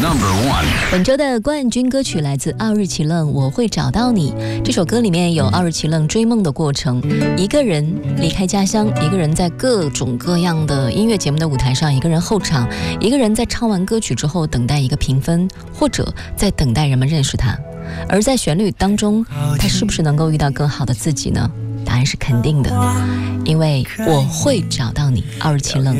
No.1 本周的冠军歌曲来自奥日奇楞《我会找到你》。这首歌里面有奥日奇楞追梦的过程，一个人离开家乡，一个人在各种各样的音乐节目的舞台上，一个人候场，一个人在唱完歌曲之后等待一个评分，或者在等待人们认识他。而在旋律当中，他是不是能够遇到更好的自己呢？答案是肯定的，因为我会找到你，奥日奇楞。